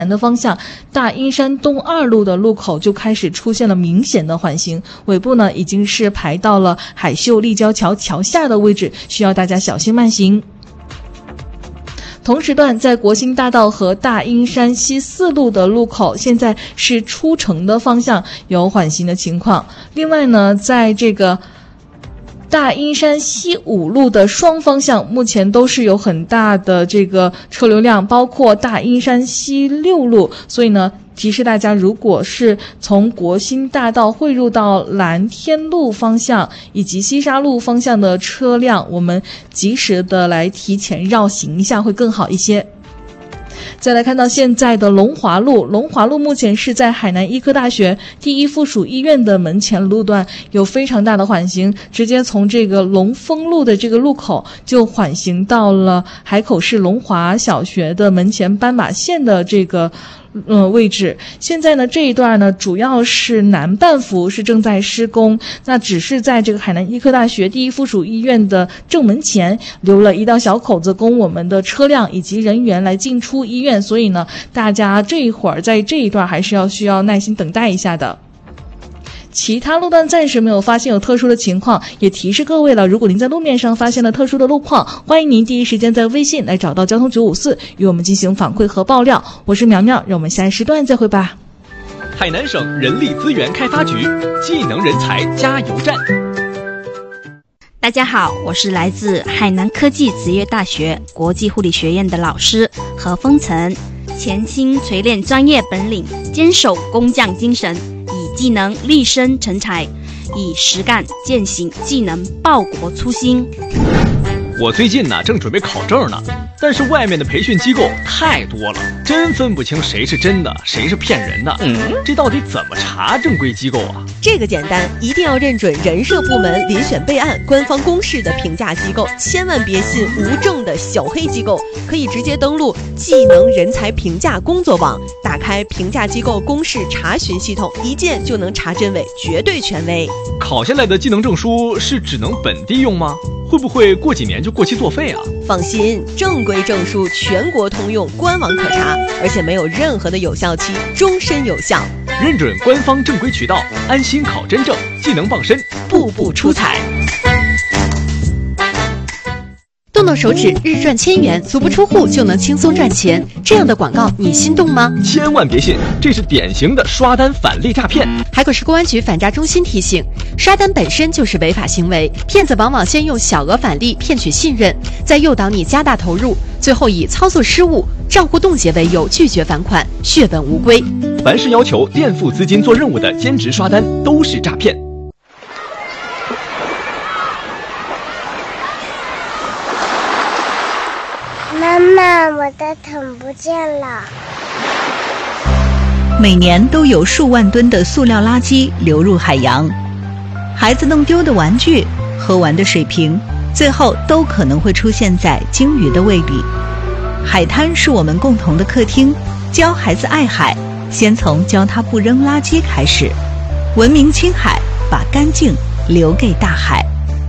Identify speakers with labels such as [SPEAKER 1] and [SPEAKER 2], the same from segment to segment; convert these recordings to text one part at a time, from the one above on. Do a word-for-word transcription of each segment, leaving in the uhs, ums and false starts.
[SPEAKER 1] 南的方向，大阴山东二路的路口就开始出现了明显的缓行，尾部呢已经是排到了海秀立交桥桥下的位置，需要大家小心慢行。同时段在国兴大道和大阴山西四路的路口，现在是出城的方向有缓行的情况。另外呢，在这个大阴山西五路的双方向目前都是有很大的这个车流量，包括大阴山西六路，所以呢提示大家，如果是从国兴大道汇入到蓝天路方向以及西沙路方向的车辆，我们及时的来提前绕行一下会更好一些。再来看到现在的龙华路，龙华路目前是在海南医科大学第一附属医院的门前路段有非常大的缓行，直接从这个龙丰路的这个路口就缓行到了海口市龙华小学的门前斑马线的这个呃位置。现在呢这一段呢主要是南半幅是正在施工，那只是在这个海南医科大学第一附属医院的正门前留了一道小口子供我们的车辆以及人员来进出医院，所以呢大家这一会儿在这一段还是要需要耐心等待一下的。其他路段暂时没有发现有特殊的情况，也提示各位了，如果您在路面上发现了特殊的路况，欢迎您第一时间在微信来找到交通九五四与我们进行反馈和爆料。我是苗苗，让我们下一时段再会吧。
[SPEAKER 2] 海南省人力资源开发局技能人才加油站。
[SPEAKER 3] 大家好，我是来自海南科技职业大学国际护理学院的老师何风晨，潜心锤炼专业本领，坚守工匠精神，以技能立身成才，以实干践行技能报国初心。
[SPEAKER 2] 我最近呢正准备考证呢，但是外面的培训机构太多了，真分不清谁是真的谁是骗人的。嗯，这到底怎么查正规机构啊？
[SPEAKER 4] 这个简单，一定要认准人社部门遴选备案官方公示的评价机构，千万别信无证的小黑机构。可以直接登录技能人才评价工作网，打开评价机构公示查询系统，一键就能查真伪，绝对权威。
[SPEAKER 2] 考下来的技能证书是只能本地用吗？会不会过几年就过期作废啊？
[SPEAKER 4] 放心，正规证书全国通用，官网可查，而且没有任何的有效期，终身有效。
[SPEAKER 2] 认准官方正规渠道，安心考真证，技能傍身，步步出彩。
[SPEAKER 4] 动动手指，日赚千元，足不出户就能轻松赚钱，这样的广告你心动吗？
[SPEAKER 2] 千万别信，这是典型的刷单返利诈骗。
[SPEAKER 4] 海口市公安局反诈中心提醒，刷单本身就是违法行为，骗子往往先用小额返利骗取信任，再诱导你加大投入，最后以操作失误、账户冻结为由拒绝返款，血本无归。
[SPEAKER 2] 凡是要求垫付资金做任务的兼职刷单都是诈骗。
[SPEAKER 5] 妈妈，我的桶不见了。
[SPEAKER 6] 每年都有数万吨的塑料垃圾流入海洋，孩子弄丢的玩具、喝完的水瓶，最后都可能会出现在鲸鱼的胃里。海滩是我们共同的客厅，教孩子爱海，先从教他不扔垃圾开始。文明青海，把干净留给大海。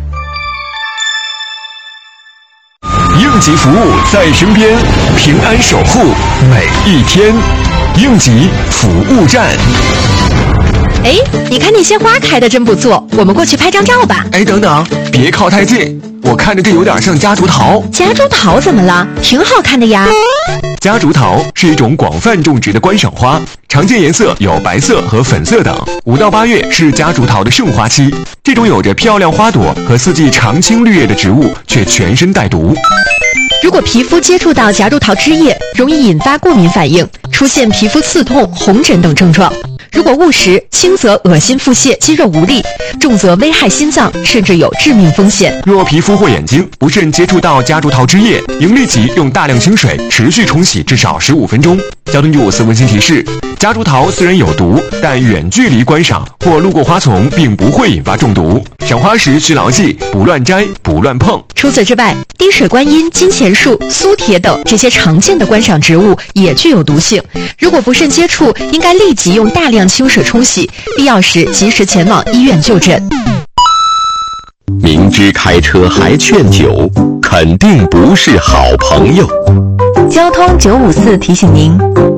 [SPEAKER 7] 应急服务在身边，平安守护每一天。应急服务站。
[SPEAKER 4] 哎，你看那些花开得真不错，我们过去拍张照吧。
[SPEAKER 7] 哎，等等，别靠太近，我看着这有点像夹竹桃。
[SPEAKER 4] 夹竹桃怎么了？挺好看的呀。
[SPEAKER 7] 夹竹桃是一种广泛种植的观赏花，常见颜色有白色和粉色等。五到八月是夹竹桃的盛花期，这种有着漂亮花朵和四季常青绿叶的植物，却全身带毒。
[SPEAKER 4] 如果皮肤接触到夹竹桃枝叶，容易引发过敏反应，出现皮肤刺痛、红疹等症状。如果误食，轻则恶心腹泻、肌肉无力，重则危害心脏，甚至有致命风险。
[SPEAKER 7] 若皮肤或眼睛不慎接触到夹竹桃枝叶，应立即用大量清水持续冲洗至少十五分钟。交通九五四温馨提示：夹竹桃虽然有毒，但远距离观赏或路过花丛并不会引发中毒。赏花时需牢记：不乱摘，不乱碰。
[SPEAKER 4] 除此之外，滴水观音、金钱树、苏铁等这些常见的观赏植物也具有毒性。如果不慎接触，应该立即用大量清水冲洗，必要时及时前往医院就诊。
[SPEAKER 8] 明知开车还劝酒，肯定不是好朋友。
[SPEAKER 6] 交通九五四提醒您，